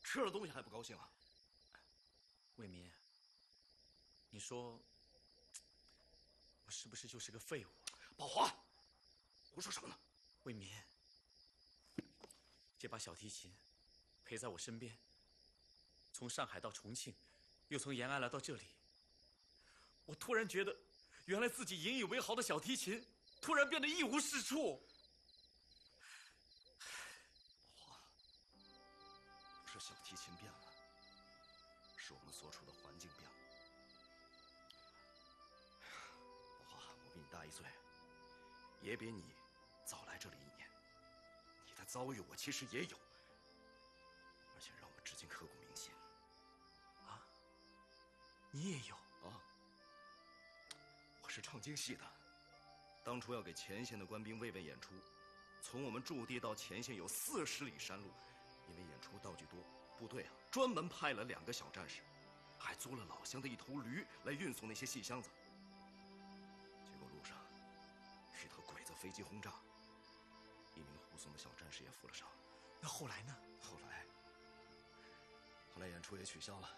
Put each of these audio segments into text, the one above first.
吃了东西还不高兴啊？ 卫民，你说我是不是就是个废物？ 宝华，胡说什么呢？ 卫民，这把小提琴陪在我身边，从上海到重庆，又从延安来到这里，我突然觉得，原来自己引以为豪的小提琴，突然变得一无是处。 宝华，不是小提琴变了，是我们所处的环境变了。宝华，我比你大1岁，也比你早来这里1年，你的遭遇我其实也有，而且让我至今刻骨铭心。 啊，你也有啊？我是唱京戏的，当初要给前线的官兵慰问演出，从我们驻地到前线有40里山路，因为演出道具多，部队专门派了2个小战士，还租了老乡的1头驴来运送那些细箱子。结果路上一头鬼子飞机轰炸，1名护送的小战士也负了伤。 那后来呢？ 后来演出也取消了。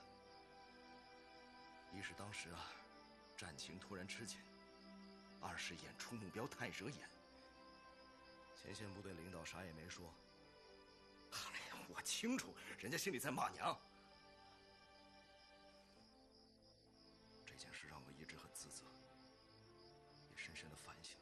一是当时战情突然吃紧；2是演出目标太惹眼。前线部队领导啥也没说。哎呀，我清楚，人家心里在骂娘。这件事让我一直很自责，也深深的反省。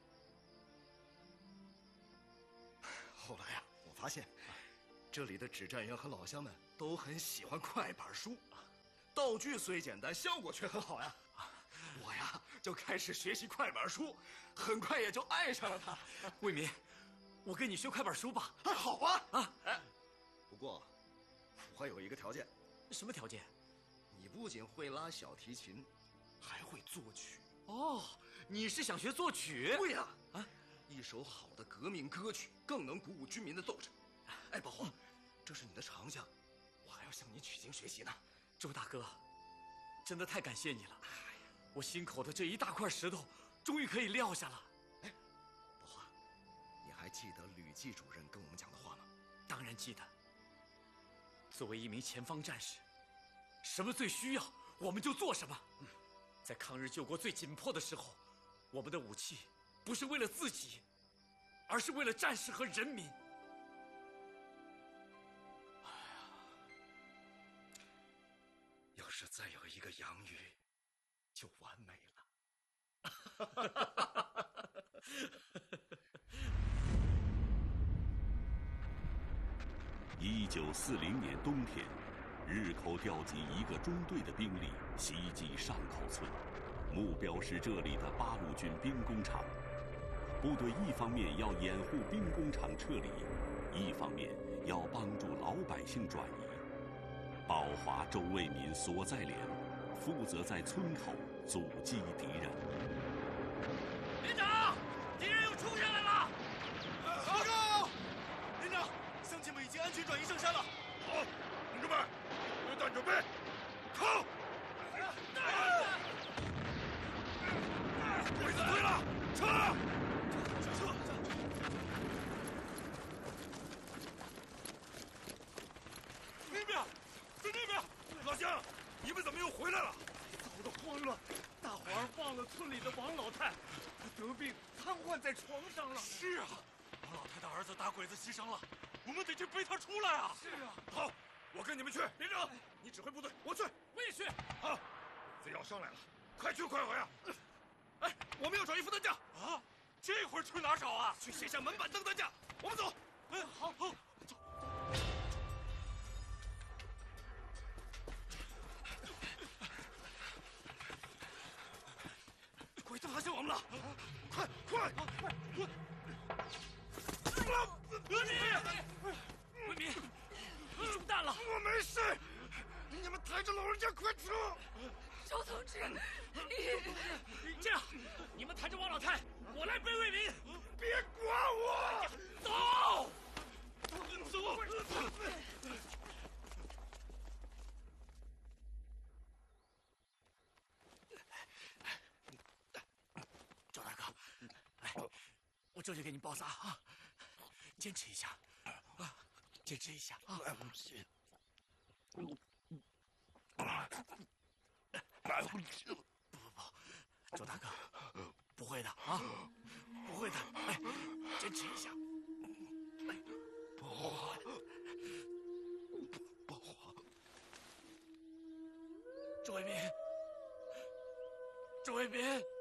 后来我发现，这里的指战员和老乡们都很喜欢快板书，道具虽简单，效果却很好呀。我就开始学习快板书，很快也就爱上了它。 卫民，我跟你学快板书吧。 好啊！不过我有一个条件。 什么条件？ 你不仅会拉小提琴，还会作曲。 哦，你是想学作曲？ 对呀！一首好的革命歌曲更能鼓舞军民的斗志。哎，宝华，这是你的长项，我还要向你取经学习呢。 周大哥，真的太感谢你了。我心口的这一大块石头终于可以撂下了。 哎，宝华，你还记得吕季主任跟我们讲的话吗？ 当然记得。作为一名前方战士，什么最需要我们就做什么。在抗日救国最紧迫的时候，我们的武器不是为了自己，而是为了战士和人民。 要是再有一个杨宇，就完美了。 1940年冬天，日寇调集1个中队的兵力袭击上口村，目标是这里的八路军兵工厂。部队一方面要掩护兵工厂撤离，一方面要帮助老百姓转移。宝华、周卫民所在连负责在村口阻击敌人。 连长，敌人又冲下来了！ 报告，连长，乡亲们已经安全转移上山了。 好，同志们，榴弹准备，靠！鬼子退了，撤！ 那边，在那边， 老乡，你们怎么又回来了？ 搞得慌乱，大伙儿忘了村里的王老太，得病瘫痪在床上了。 是啊，王老太的儿子打鬼子牺牲了，我们得去背他出来啊！ 是啊， 好，我跟你们去。连长，你指挥部队，我去。 我也去。 好，鬼子要上来了，快去快回啊！ 哎，我们要找一副担架啊，这会儿去哪找啊？ 去卸下门板凳担架。我们走。 哎，好，走。 鬼子发现我们了！快！ 卫民，你中弹了！ 我没事，你们抬着老人家快撤！ 周同志， 这样，你们抬着王老太，我来背卫民。 别管我！ 走！周大哥，来，我这就给你包扎啊！坚持一下，坚持一下啊！ 周大哥，不会的啊，不会的，哎，坚持一下。 不慌，不慌。 周卫民，周卫民。